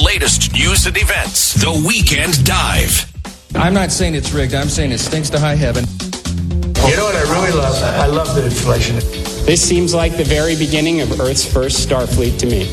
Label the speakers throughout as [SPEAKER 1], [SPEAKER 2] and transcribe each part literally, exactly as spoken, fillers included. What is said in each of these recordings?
[SPEAKER 1] latest news and events. The Weekend Dive.
[SPEAKER 2] I'm not saying it's rigged. I'm saying it stinks to high heaven.
[SPEAKER 3] You know what I really love? I love the inflation.
[SPEAKER 4] This seems like the very beginning of Earth's first Starfleet to me.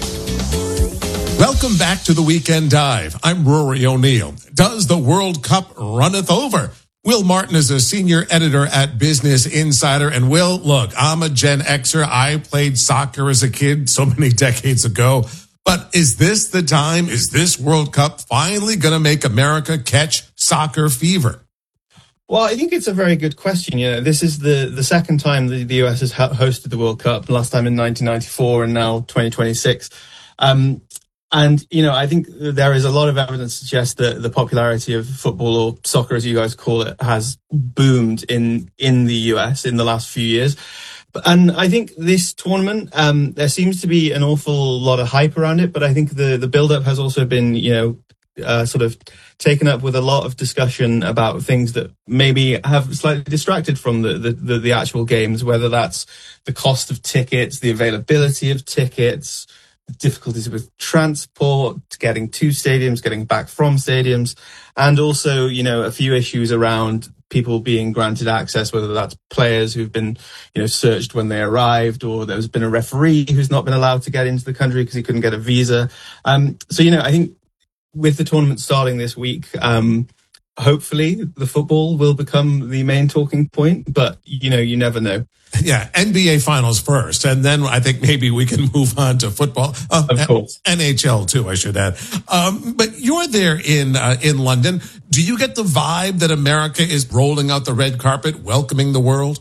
[SPEAKER 5] Welcome back to the Weekend Dive. I'm Rory O'Neill. Does the World Cup runneth over? Will Martin is a senior editor at Business Insider. And Will, look, I'm a Gen Xer. I played soccer as a kid so many decades ago. But is this the time? Is this World Cup finally going to make America catch soccer fever?
[SPEAKER 6] Well, I think it's a very good question. You know, this is the, the second time the, the U S has hosted the World Cup, last time in nineteen ninety-four and now twenty twenty-six. Um, and, you know, I think there is a lot of evidence to suggest that the popularity of football, or soccer as you guys call it, has boomed in, in the U S in the last few years. And I think this tournament, um, there seems to be an awful lot of hype around it, but I think the, the build-up has also been, you know, uh, sort of taken up with a lot of discussion about things that maybe have slightly distracted from the, the, the, the actual games, whether that's the cost of tickets, the availability of tickets, difficulties with transport, getting to stadiums, getting back from stadiums, and also, you know, a few issues around people being granted access, whether that's players who've been, you know, searched when they arrived, or there's been a referee who's not been allowed to get into the country because he couldn't get a visa. Um, so, you know, I think with the tournament starting this week, um, hopefully the football will become the main talking point, but, you know, you never know.
[SPEAKER 5] Yeah, N B A Finals first, and then I think maybe we can move on to football. Uh,
[SPEAKER 6] of course.
[SPEAKER 5] N H L too, I should add. Um, but you're there in uh, in London. Do you get the vibe that America is rolling out the red carpet, welcoming the world?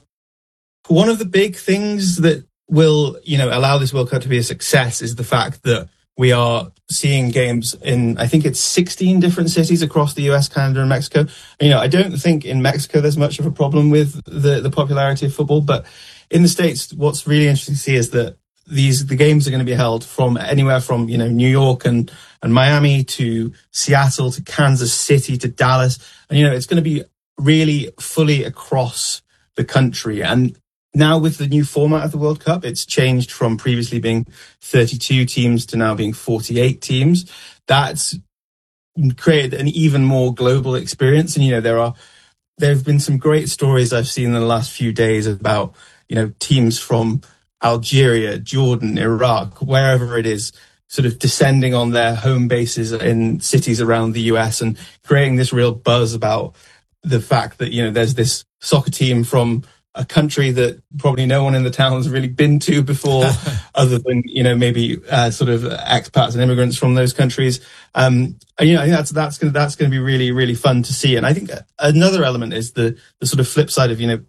[SPEAKER 6] One of the big things that will, you know, allow this World Cup to be a success is the fact that we are seeing games in, I think it's sixteen different cities across the U S, Canada, and Mexico. You know, I don't think in Mexico there's much of a problem with the, the popularity of football, but in the States, what's really interesting to see is that these, the games are going to be held from anywhere from, you know, New York and, and Miami to Seattle to Kansas City to Dallas. And, you know, it's going to be really fully across the country. And now with the new format of the World Cup, it's changed from previously being thirty-two teams to now being forty-eight teams. That's created an even more global experience. And, you know, there are, there have been some great stories I've seen in the last few days about, you know, teams from Algeria, Jordan, Iraq, wherever it is, sort of descending on their home bases in cities around the U S and creating this real buzz about the fact that, you know, there's this soccer team from a country that probably no one in the town has really been to before, other than, you know, maybe uh, sort of expats and immigrants from those countries. Um, and, you know, I think that's that's going that's going to be really, really fun to see. And I think another element is the the sort of flip side of, you know,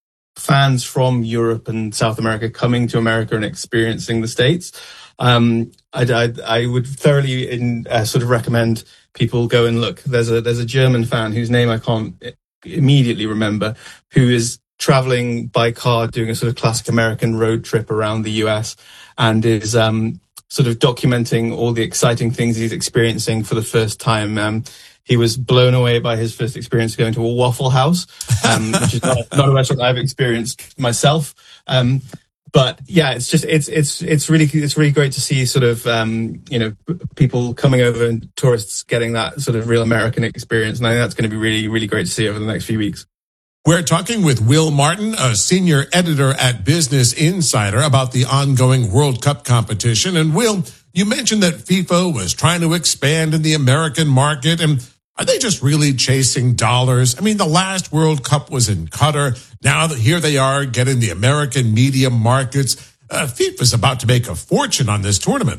[SPEAKER 6] fans from Europe and South America coming to America and experiencing the States. Um, I, I, I would thoroughly in, uh, sort of recommend people go and look. There's a there's a German fan whose name I can't immediately remember, who is traveling by car, doing a sort of classic American road trip around the U S, and is um, sort of documenting all the exciting things he's experiencing for the first time. Um, he was blown away by his first experience going to a Waffle House, um, which is not, not a restaurant I've experienced myself. Um, but yeah, it's just it's it's it's really it's really great to see sort of um, you know, people coming over and tourists getting that sort of real American experience, and I think that's going to be really really great to see over the next few weeks.
[SPEAKER 5] We're talking with Will Martin, a senior editor at Business Insider, about the ongoing World Cup competition. And Will, you mentioned that FIFA was trying to expand in the American market. And are they just really chasing dollars? I mean, the last World Cup was in Qatar. Now that here they are getting the American media markets. Uh, FIFA's about to make a fortune on this tournament.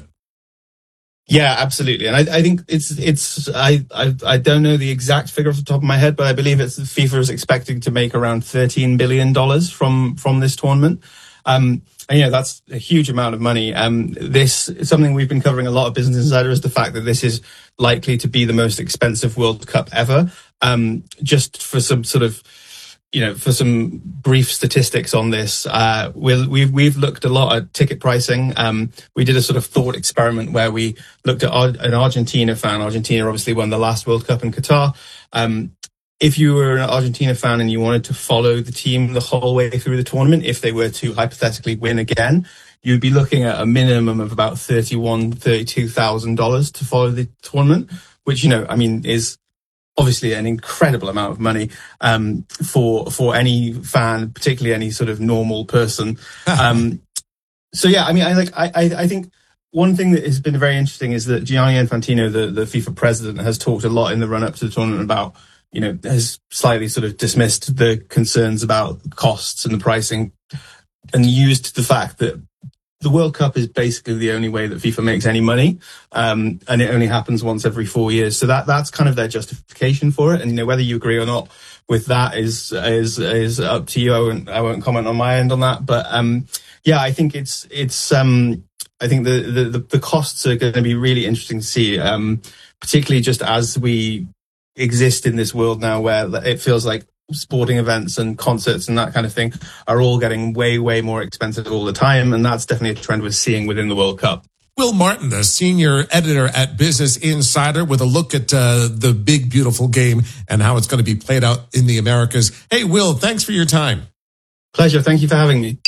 [SPEAKER 6] Yeah, absolutely. And I, I think it's, it's, I, I, I don't know the exact figure off the top of my head, but I believe it's FIFA is expecting to make around thirteen billion dollars from, from this tournament. Um, and, you know, that's a huge amount of money. Um, this is something we've been covering a lot of Business Insider, is the fact that this is likely to be the most expensive World Cup ever. Um, just for some sort of, you know, for some brief statistics on this, uh, we'll, we've, we've looked a lot at ticket pricing. Um, we did a sort of thought experiment where we looked at Ar- an Argentina fan. Argentina obviously won the last World Cup in Qatar. Um, if you were an Argentina fan and you wanted to follow the team the whole way through the tournament, if they were to hypothetically win again, you'd be looking at a minimum of about thirty-one, thirty-two thousand dollars to follow the tournament, which, you know, I mean, is obviously an incredible amount of money um, for for any fan, particularly any sort of normal person. um, so yeah, I mean, I like I I think one thing that has been very interesting is that Gianni Infantino, the, the FIFA president, has talked a lot in the run up to the tournament about, you know, has slightly sort of dismissed the concerns about costs and the pricing, and used the fact that the World Cup is basically the only way that FIFA makes any money, um, and it only happens once every four years. So that that's kind of their justification for it. And, you know, whether you agree or not with that is is is up to you. I won't I won't comment on my end on that. But um, yeah, I think it's it's um, I think the, the the costs are going to be really interesting to see, um, particularly just as we exist in this world now where it feels like sporting events and concerts and that kind of thing are all getting way, way more expensive all the time. And that's definitely a trend we're seeing within the World Cup.
[SPEAKER 5] Will Martin, the senior editor at Business Insider, with a look at uh, the big, beautiful game and how it's going to be played out in the Americas. Hey, Will, thanks for your time.
[SPEAKER 6] Pleasure. Thank you for having me.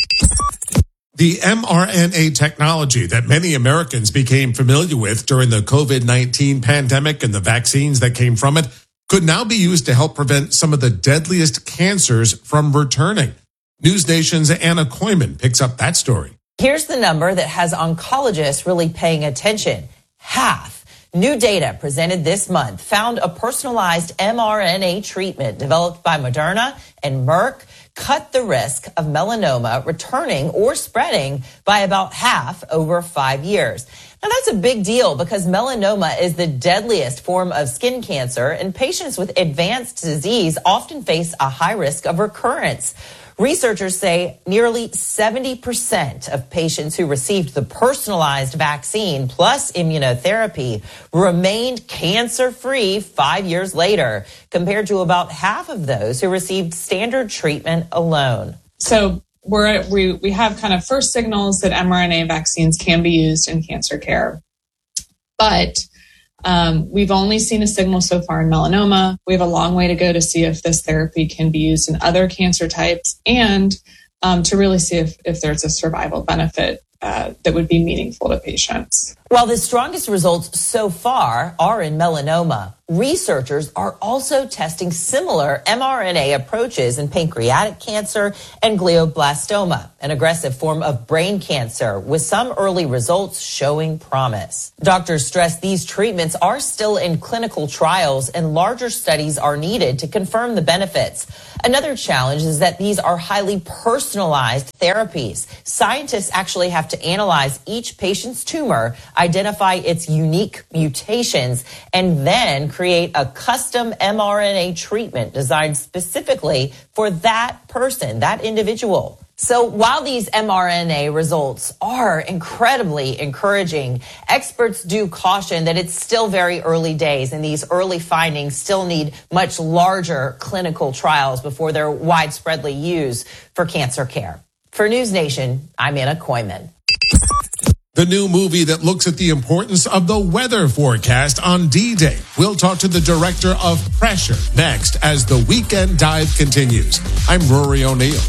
[SPEAKER 5] The M R N A technology that many Americans became familiar with during the COVID nineteen pandemic and the vaccines that came from it could now be used to help prevent some of the deadliest cancers from returning. News Nation's Anna Koyman picks up that story.
[SPEAKER 7] Here's the number that has oncologists really paying attention. Half. New data presented this month found a personalized M R N A treatment developed by Moderna and Merck cut the risk of melanoma returning or spreading by about half over five years. Now, that's a big deal because melanoma is the deadliest form of skin cancer, and patients with advanced disease often face a high risk of recurrence. Researchers say nearly seventy percent of patients who received the personalized vaccine plus immunotherapy remained cancer-free five years later, compared to about half of those who received standard treatment alone.
[SPEAKER 8] So we're, we, we have kind of first signals that M R N A vaccines can be used in cancer care. But Um, we've only seen a signal so far in melanoma. We have a long way to go to see if this therapy can be used in other cancer types and um, to really see if, if there's a survival benefit uh, that would be meaningful to patients.
[SPEAKER 7] While the strongest results so far are in melanoma, researchers are also testing similar M R N A approaches in pancreatic cancer and glioblastoma, an aggressive form of brain cancer, with some early results showing promise. Doctors stress these treatments are still in clinical trials and larger studies are needed to confirm the benefits. Another challenge is that these are highly personalized therapies. Scientists actually have to analyze each patient's tumor, identify its unique mutations, and then create a custom M R N A treatment designed specifically for that person, that individual. So while these M R N A results are incredibly encouraging, experts do caution that it's still very early days and these early findings still need much larger clinical trials before they're widespreadly used for cancer care. For News Nation, I'm Anna Koyman.
[SPEAKER 5] The new movie that looks at the importance of the weather forecast on D-Day. We'll talk to the director of Pressure next as the Weekend Dive continues. I'm Rory O'Neill.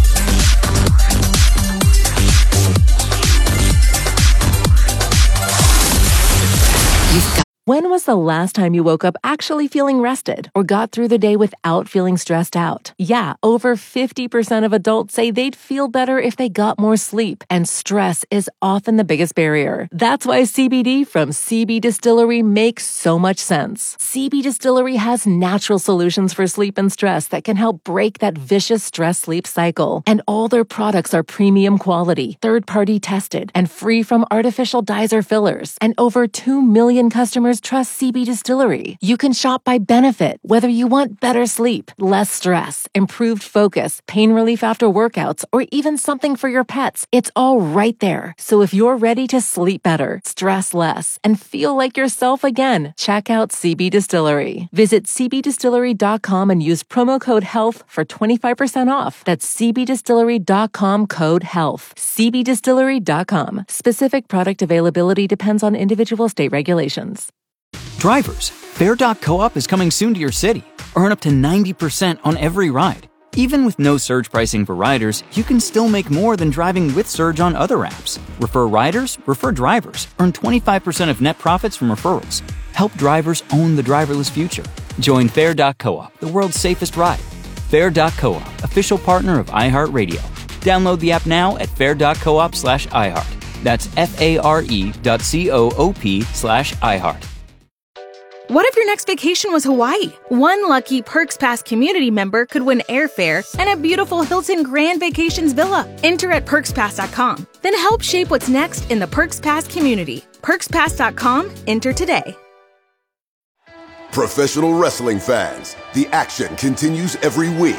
[SPEAKER 9] When was the last time you woke up actually feeling rested or got through the day without feeling stressed out? Yeah, over fifty percent of adults say they'd feel better if they got more sleep, and stress is often the biggest barrier. That's why C B D from C B Distillery makes so much sense. C B Distillery has natural solutions for sleep and stress that can help break that vicious stress-sleep cycle. And all their products are premium quality, third-party tested, and free from artificial dyes or fillers. And over two million customers trust C B Distillery. You can shop by benefit, whether you want better sleep, less stress, improved focus, pain relief after workouts, or even something for your pets. It's all right there. So if you're ready to sleep better, stress less, and feel like yourself again, check out C B Distillery. Visit c b distillery dot com and use promo code HEALTH for twenty-five percent off. That's c b distillery dot com code HEALTH. c b distillery dot com. Specific product availability depends on individual state regulations.
[SPEAKER 10] Drivers, Bear dot Co-op is coming soon to your city. Earn up to ninety percent on every ride. Even with no surge pricing for riders, you can still make more than driving with Surge on other apps. Refer riders, refer drivers. Earn twenty-five percent of net profits from referrals. Help drivers own the driverless future. Join Fair dot coop, the world's safest ride. Fair dot coop, official partner of iHeartRadio. Download the app now at fair dot coop slash iHeart. That's F-A-R-E dot C-O-O-P slash iHeart.
[SPEAKER 11] What if your next vacation was Hawaii? One lucky Perks Pass community member could win airfare and a beautiful Hilton Grand Vacations villa. Enter at perks pass dot com. Then help shape what's next in the Perks Pass community. perks pass dot com. Enter today.
[SPEAKER 12] Professional wrestling fans, the action continues every week.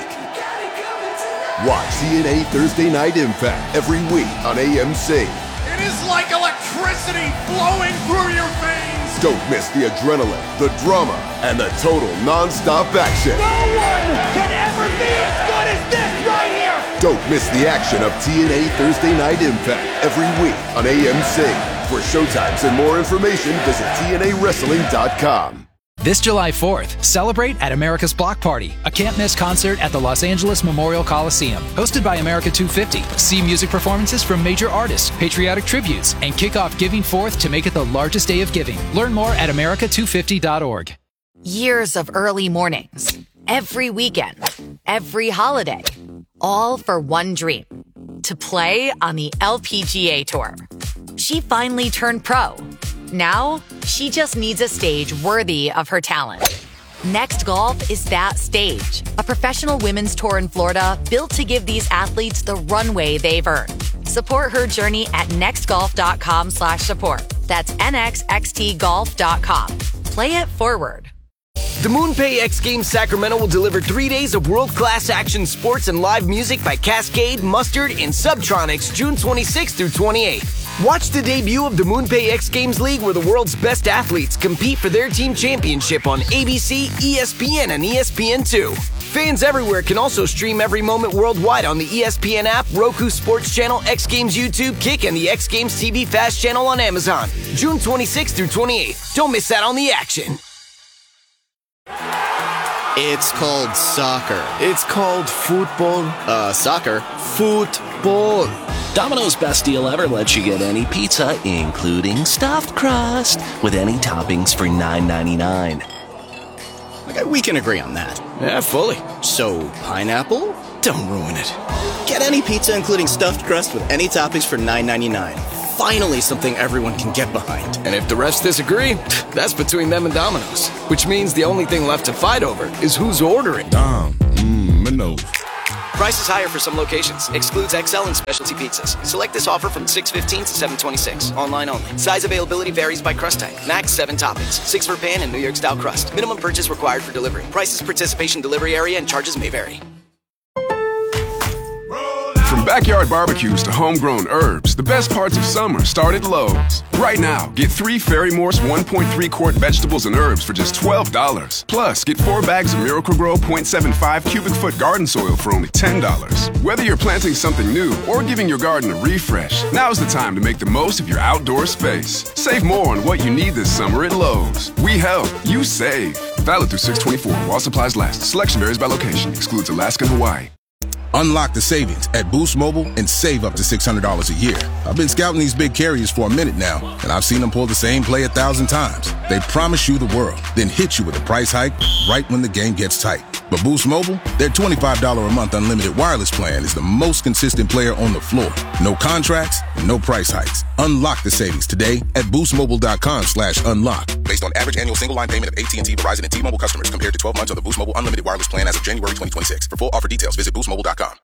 [SPEAKER 12] Watch T N A Thursday Night Impact every week on A M C.
[SPEAKER 13] It is like electricity flowing through your veins.
[SPEAKER 12] Don't miss the adrenaline, the drama, and the total non-stop action.
[SPEAKER 13] No one can ever be as good as this right here.
[SPEAKER 12] Don't miss the action of T N A Thursday Night Impact every week on A M C. For showtimes and more information, visit T N A wrestling dot com.
[SPEAKER 14] This July fourth, celebrate at America's Block Party, a can't-miss concert at the Los Angeles Memorial Coliseum. Hosted by America two fifty. See music performances from major artists, patriotic tributes, and kick off Giving Fourth to make it the largest day of giving. Learn more at america two fifty dot org.
[SPEAKER 15] Years of early mornings, every weekend, every holiday, all for one dream, to play on the L P G A Tour. She finally turned pro. Now, she just needs a stage worthy of her talent. Next Golf is that stage. A professional women's tour in Florida built to give these athletes the runway they've earned. Support her journey at nextgolf.com slash support. That's N X X T golf dot com. Play it forward.
[SPEAKER 16] The MoonPay X Games Sacramento will deliver three days of world-class action sports and live music by Cascade, Mustard, and Subtronics June twenty-sixth through twenty-eighth. Watch the debut of the MoonPay X Games League, where the world's best athletes compete for their team championship on A B C, E S P N, and E S P N two. Fans everywhere can also stream every moment worldwide on the E S P N app, Roku Sports Channel, X Games YouTube, Kick, and the X Games T V Fast Channel on Amazon. June twenty-sixth through twenty-eighth. Don't miss out on the action.
[SPEAKER 17] It's called soccer. It's called football. Uh, soccer. Football.
[SPEAKER 18] Domino's Best Deal Ever lets you get any pizza, including stuffed crust, with any toppings for nine ninety-nine.
[SPEAKER 17] Okay, we can agree on that.
[SPEAKER 16] Yeah, fully.
[SPEAKER 17] So, pineapple? Don't ruin it. Get any pizza, including stuffed crust, with any toppings for nine ninety-nine. Finally, something everyone can get behind.
[SPEAKER 16] And if the refs disagree, that's between them and Domino's. Which means the only thing left to fight over is who's ordering.
[SPEAKER 19] Dom, mmm, no.
[SPEAKER 20] Price is higher for some locations. Excludes X L and specialty pizzas. Select this offer from six fifteen to seven twenty-six. Online only. Size availability varies by crust type. Max seven toppings. Six for pan and New York style crust. Minimum purchase required for delivery. Prices, participation, delivery area, and charges may vary.
[SPEAKER 21] From backyard barbecues to homegrown herbs, the best parts of summer start at Lowe's. Right now, get three Ferry-Morse one point three quart vegetables and herbs for just twelve dollars. Plus, get four bags of Miracle-Gro point seven five cubic foot garden soil for only ten dollars. Whether you're planting something new or giving your garden a refresh, now's the time to make the most of your outdoor space. Save more on what you need this summer at Lowe's. We help, you save. Valid through six twenty-four while supplies last. Selection varies by location. Excludes Alaska and Hawaii.
[SPEAKER 19] Unlock the savings at Boost Mobile and save up to six hundred dollars a year. I've been scouting these big carriers for a minute now, and I've seen them pull the same play a thousand times. They promise you the world, then hit you with a price hike right when the game gets tight. But Boost Mobile, their twenty-five dollars a month unlimited wireless plan is the most consistent player on the floor. No contracts, no price hikes. Unlock the savings today at boostmobile.com slash unlock. Based on average annual single line payment of A T and T, Verizon, and T-Mobile customers compared to twelve months on the Boost Mobile unlimited wireless plan as of January twenty twenty-six. For full offer details, visit boost mobile dot com.